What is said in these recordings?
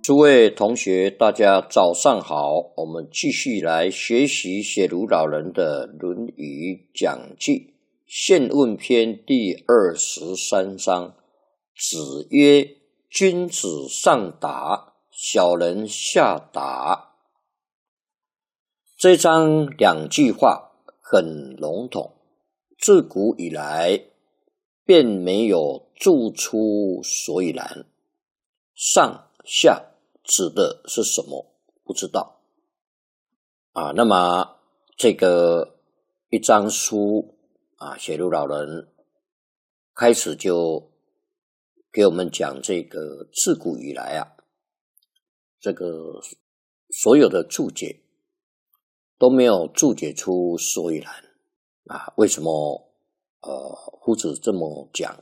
诸位同学，大家早上好。我们继续来学习写鲁老人的《论语讲记》宪问篇第23章。子曰：君子上达，小人下达。这章两句话很笼统，自古以来便没有注出所以然。上下指的是什么？不知道那么这个一章书写鲁老人开始就给我们讲这个自古以来这个所有的注解都没有注解出所以然为什么夫子这么讲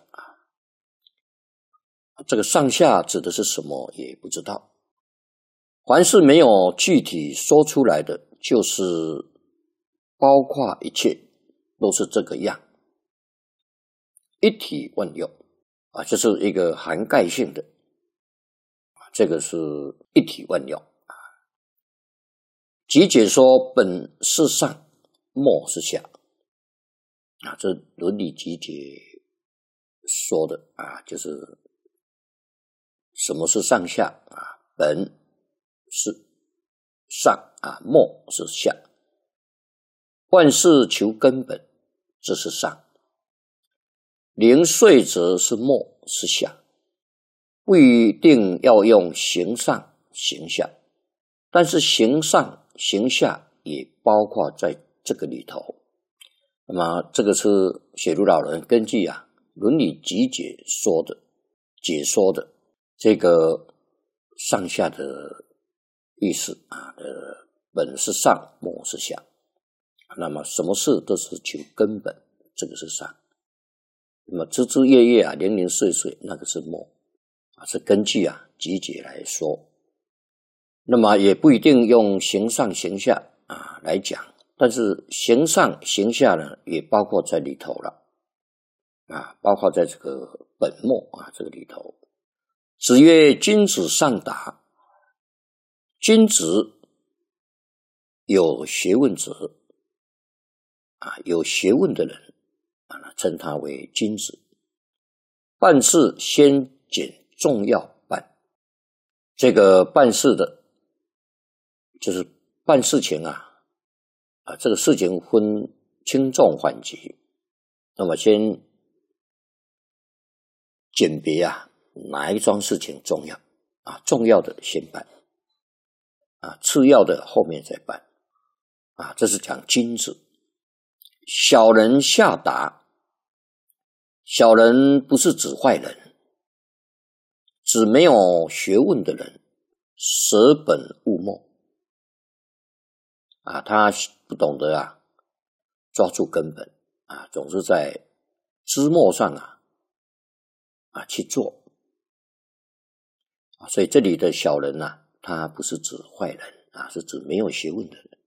这个上下指的是什么也不知道。凡是没有具体说出来的，就是包括一切都是这个样，一体万用这是一个涵盖性的这个是一体万用集解说本是上，末是下这伦理集解说的就是什么是上下本是上末是下，万事求根本，这是上，零碎则是末是下，不一定要用形上形下，但是形上形下也包括在这个里头。那么这个是写鲁老人根据伦理集解说的解说的这个上下的意思本是上，末是下。那么什么事都是求根本，这个是上。那么枝枝叶叶零零碎碎，那个是末是根据集解来说。那么也不一定用形上形下来讲，但是形上形下呢也包括在里头了包括在这个本末这个里头。子曰：君子上达。君子有学问者有学问的人称他为君子。办事先拣重要办，这个办事的就是办事情这个事情分轻重缓急，那么先鉴别哪一桩事情重要重要的先办次要的后面再办这是讲君子。小人下达，小人不是指坏人，指没有学问的人，舍本误末他不懂得抓住根本总是在枝末上去做所以这里的小人他不是指坏人是指没有学问的人。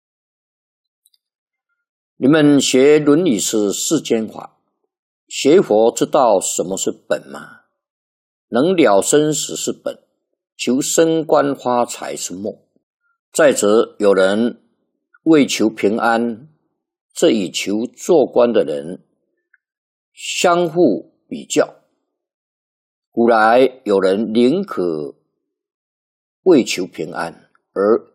你们学伦理是世间法，学佛知道什么是本吗？能了生死是本，求升官发财是末。再者有人为求平安，这与求做官的人相互比较。古来有人宁可为求平安而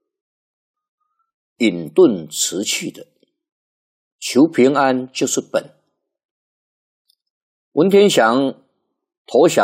隐遁辞去的，求平安就是本。文天祥投降